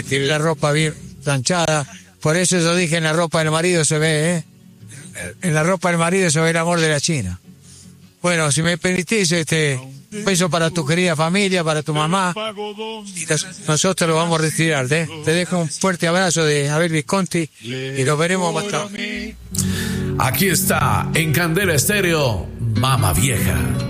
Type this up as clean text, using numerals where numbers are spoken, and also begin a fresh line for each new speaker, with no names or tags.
tiene la ropa bien planchada. Por eso yo dije, en la ropa del marido se ve, en la ropa del marido se ve el amor de la China. Bueno, si me permitís, un beso para tu querida familia, para tu mamá. Y nosotros lo vamos a retirar. Te dejo un fuerte abrazo de Abel Visconti y nos veremos más tarde.
Aquí está, en Candela Estéreo, Mama Vieja.